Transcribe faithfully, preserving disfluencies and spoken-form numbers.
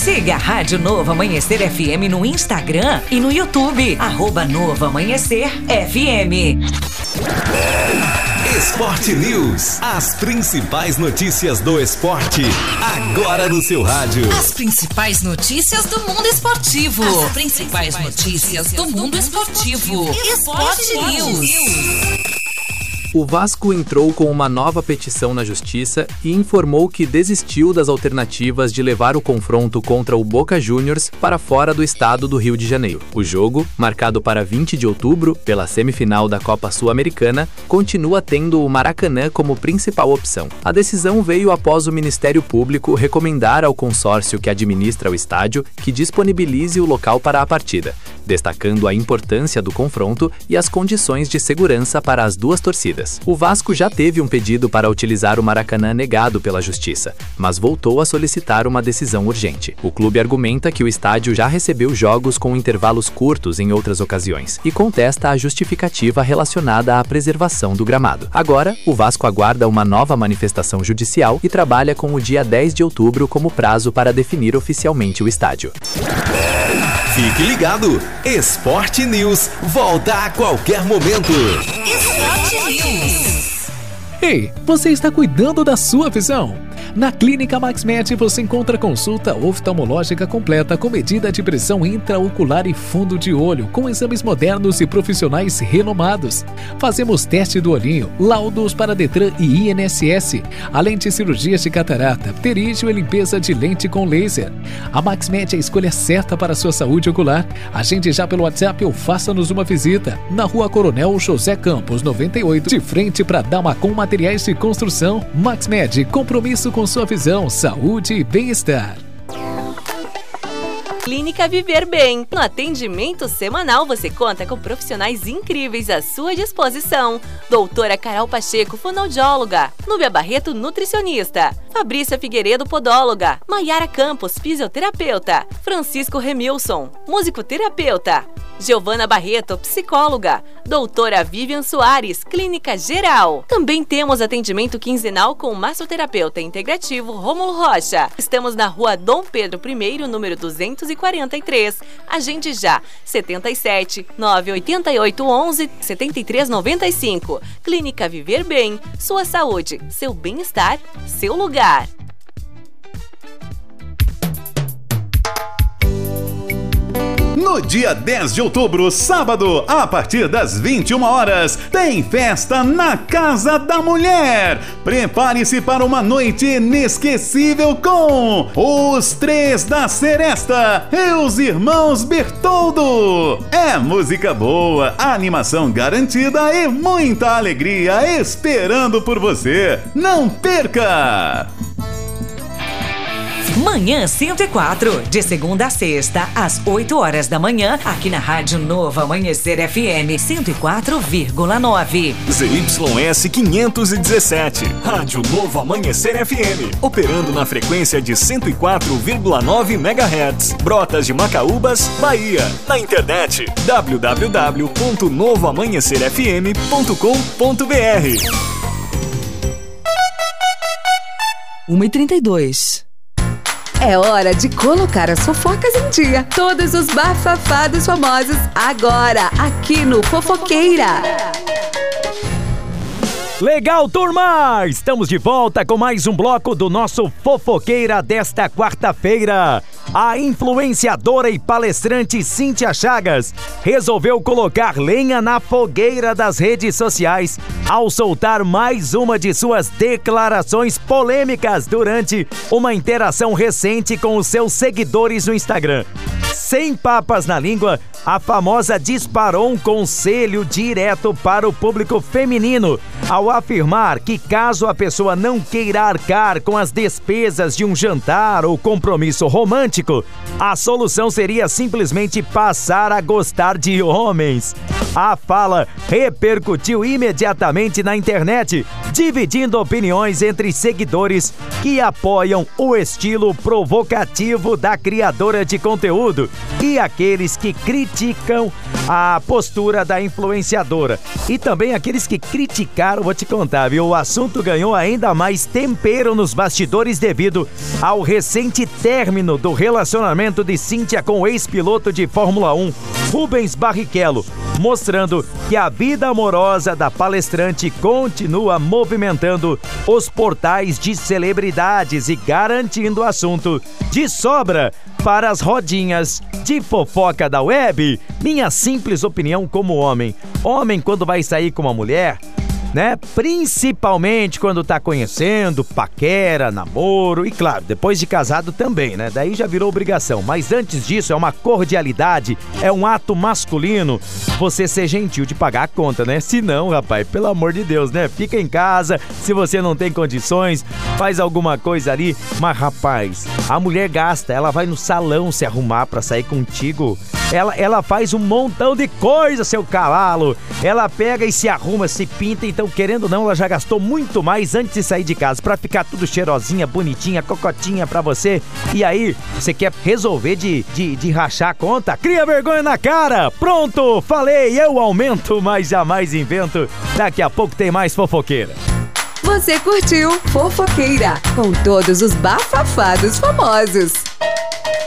Siga a Rádio Novo Amanhecer F M no Instagram e no YouTube, arroba Novo Amanhecer F M. Esporte News. As principais notícias do esporte, agora no seu rádio. As principais notícias do mundo esportivo. As principais notícias do mundo esportivo. Esporte News. O Vasco entrou com uma nova petição na Justiça e informou que desistiu das alternativas de levar o confronto contra o Boca Juniors para fora do estado do Rio de Janeiro. O jogo, marcado para vinte de outubro, pela semifinal da Copa Sul-Americana, continua tendo o Maracanã como principal opção. A decisão veio após o Ministério Público recomendar ao consórcio que administra o estádio que disponibilize o local para a partida, destacando a importância do confronto e as condições de segurança para as duas torcidas. O Vasco já teve um pedido para utilizar o Maracanã negado pela Justiça, mas voltou a solicitar uma decisão urgente. O clube argumenta que o estádio já recebeu jogos com intervalos curtos em outras ocasiões e contesta a justificativa relacionada à preservação do gramado. Agora, o Vasco aguarda uma nova manifestação judicial e trabalha com o dia dez de outubro como prazo para definir oficialmente o estádio. Fique ligado, Esporte News volta a qualquer momento. Esporte News. Ei, você está cuidando da sua visão? Na Clínica MaxMed você encontra consulta oftalmológica completa com medida de pressão intraocular e fundo de olho, com exames modernos e profissionais renomados. Fazemos teste do olhinho, laudos para Detran e I N S S, além de cirurgias de catarata, pterígio e limpeza de lente com laser. A MaxMed é a escolha certa para a sua saúde ocular. Agende já pelo WhatsApp ou faça-nos uma visita. Na Rua Coronel José Campos, noventa e oito, de frente para Damacom Materiais de Construção. MaxMed, compromisso com sua visão, saúde e bem-estar. Clínica Viver Bem. No atendimento semanal você conta com profissionais incríveis à sua disposição. Doutora Carol Pacheco, fonoaudióloga. Núbia Barreto, nutricionista. Fabrícia Figueiredo, podóloga. Maiara Campos, fisioterapeuta. Francisco Remilson, musicoterapeuta. Giovana Barreto, psicóloga. Doutora Vivian Soares, clínica geral. Também temos atendimento quinzenal com o massoterapeuta integrativo Rômulo Rocha. Estamos na Rua Dom Pedro I, número duzentos e quarenta e três. Agende já, setenta e sete, nove oito oito, onze, setenta e três noventa e cinco. Clínica Viver Bem, sua saúde, seu bem-estar, seu lugar. No dia dez de outubro, sábado, a partir das vinte e uma horas, tem festa na Casa da Mulher. Prepare-se para uma noite inesquecível com os Três da Seresta e os Irmãos Bertoldo. É música boa, animação garantida e muita alegria esperando por você. Não perca! Manhã cento e quatro, de segunda a sexta, às oito horas da manhã, aqui na Rádio Novo Amanhecer F M cento e quatro vírgula nove. Z Y S quinhentos e dezessete, Rádio Novo Amanhecer F M, operando na frequência de cento e quatro vírgula nove megahertz, Brotas de Macaúbas, Bahia. Na internet, w w w ponto novo amanhecer f m ponto com ponto b r. uma e trinta e dois. É hora de colocar as fofocas em dia. Todos os bafafados famosos agora, aqui no Fofoqueira. Legal, turma! Estamos de volta com mais um bloco do nosso Fofoqueira desta quarta-feira. A influenciadora e palestrante Cíntia Chagas resolveu colocar lenha na fogueira das redes sociais ao soltar mais uma de suas declarações polêmicas durante uma interação recente com os seus seguidores no Instagram. Sem papas na língua, a famosa disparou um conselho direto para o público feminino ao afirmar que caso a pessoa não queira arcar com as despesas de um jantar ou compromisso romântico, a solução seria simplesmente passar a gostar de homens. A fala repercutiu imediatamente na internet, dividindo opiniões entre seguidores que apoiam o estilo provocativo da criadora de conteúdo e aqueles que criticam a postura da influenciadora. E também aqueles que criticaram, vou te contar, viu? O assunto ganhou ainda mais tempero nos bastidores devido ao recente término do relacionamento de Cíntia com o ex-piloto de Fórmula um, Rubens Barrichello, mostrando que a vida amorosa da palestrante continua movimentando os portais de celebridades e garantindo o assunto de sobra para as rodinhas de fofoca da web. Minha simples opinião como homem. Homem, quando vai sair com uma mulher, né? Principalmente quando tá conhecendo, paquera, namoro e, claro, depois de casado também, né? Daí já virou obrigação. Mas antes disso, é uma cordialidade, é um ato masculino você ser gentil de pagar a conta, né? Se não, rapaz, pelo amor de Deus, né? Fica em casa, se você não tem condições, faz alguma coisa ali. Mas, rapaz, a mulher gasta, ela vai no salão se arrumar pra sair contigo. Ela, ela faz um montão de coisa, seu cavalo. Ela pega e se arruma, se pinta. Então, querendo ou não, ela já gastou muito mais antes de sair de casa pra ficar tudo cheirosinha, bonitinha, cocotinha pra você. E aí, você quer resolver de, de, de rachar a conta? Cria vergonha na cara! Pronto, falei, eu aumento, mas jamais invento. Daqui a pouco tem mais fofoqueira. Você curtiu Fofoqueira, com todos os bafafados famosos.